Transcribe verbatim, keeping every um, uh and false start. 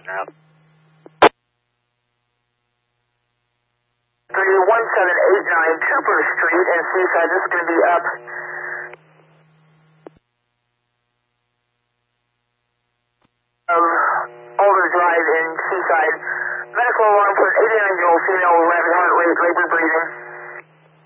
Out. three one seven eight nine Trooper Street in Seaside. This is going to be up. Of Alder Drive in Seaside. Medical alarm for an eighty-nine-year-old female with rapid heart rate, labor breathing.